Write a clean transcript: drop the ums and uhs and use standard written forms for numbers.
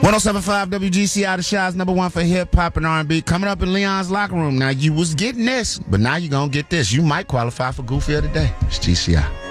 107.5 WGCI, the Shaw's #1 for hip hop and R&B. Coming up in Leon's locker room. Now, you was getting this, but now you're going to get this. You might qualify for Goofy of the Day. It's GCI.